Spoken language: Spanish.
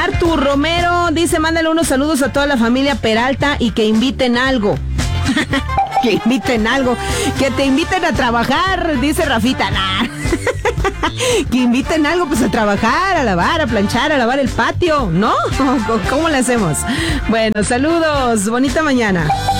Artur Romero dice, mándale unos saludos a toda la familia Peralta y que inviten algo. Que inviten algo, que te inviten a trabajar, dice Rafita. Nah. Que inviten algo, pues a trabajar, a lavar, a planchar, a lavar el patio, ¿no? ¿Cómo le hacemos? Bueno, saludos, bonita mañana.